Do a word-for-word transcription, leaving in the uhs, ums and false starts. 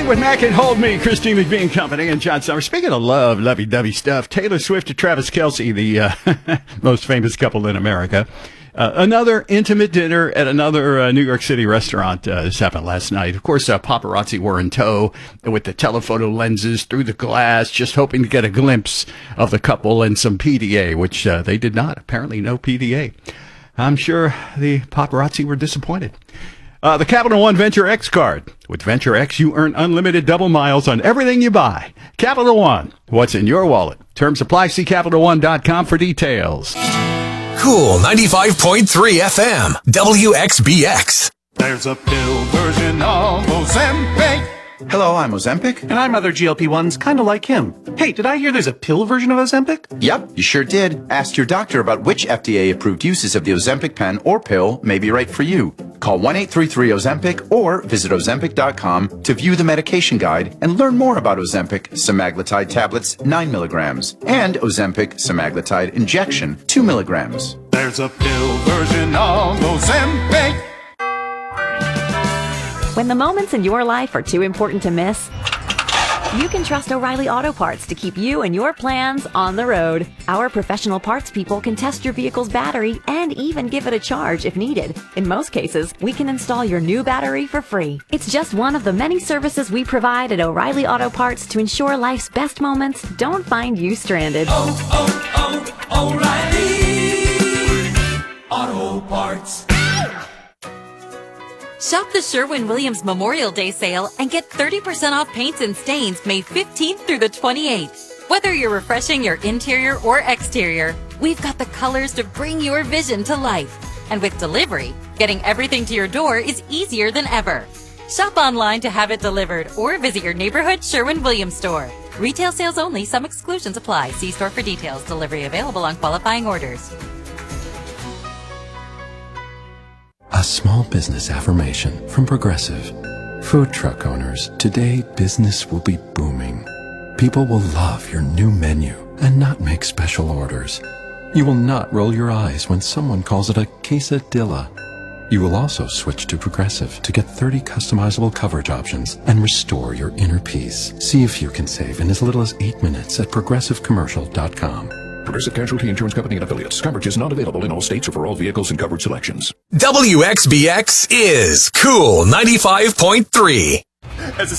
Fleetwood Mac and Hold Me, Christine McVie and Company, and John Summer. Speaking of love, lovey-dovey stuff, Taylor Swift and Travis Kelce, the uh, most famous couple in America. Uh, another intimate dinner at another uh, New York City restaurant. Uh, this happened last night. Of course, uh, paparazzi were in tow with the telephoto lenses through the glass, just hoping to get a glimpse of the couple and some P D A, which uh, they did not. Apparently, no P D A. I'm sure the paparazzi were disappointed. Uh, the Capital One Venture X card. With Venture X, you earn unlimited double miles on everything you buy. Capital One. What's in your wallet? Terms apply. See Capital One dot com for details. Cool ninety-five point three F M, W X B X. There's a pill version of Ozempic. Hello, I'm Ozempic. And I'm other G L P ones kind of like him. Hey, did I hear there's a pill version of Ozempic? Yep, you sure did. Ask your doctor about which F D A-approved uses of the Ozempic pen or pill may be right for you. Call one eight three three Ozempic or visit Ozempic dot com to view the medication guide and learn more about Ozempic semaglutide tablets nine milligrams and Ozempic semaglutide injection two milligrams. There's a pill version of Ozempic. When the moments in your life are too important to miss, you can trust O'Reilly Auto Parts to keep you and your plans on the road. Our professional parts people can test your vehicle's battery and even give it a charge if needed. In most cases, we can install your new battery for free. It's just one of the many services we provide at O'Reilly Auto Parts to ensure life's best moments don't find you stranded. Oh, oh, oh, O'Reilly Auto Parts. Shop the Sherwin-Williams Memorial Day sale and get thirty percent off paints and stains May fifteenth through the twenty-eighth. Whether you're refreshing your interior or exterior, we've got the colors to bring your vision to life. And with delivery, getting everything to your door is easier than ever. Shop online to have it delivered or visit your neighborhood Sherwin-Williams store. Retail sales only. Some exclusions apply. See store for details. Delivery available on qualifying orders. A small business affirmation from Progressive. Food truck owners, today business will be booming. People will love your new menu and not make special orders. You will not roll your eyes when someone calls it a quesadilla. You will also switch to Progressive to get thirty customizable coverage options and restore your inner peace. See if you can save in as little as eight minutes at progressive commercial dot com. Progressive Casualty Insurance Company and Affiliates. Coverage is not available in all states or for all vehicles and coverage selections. W X B X is Cool ninety-five point three. As a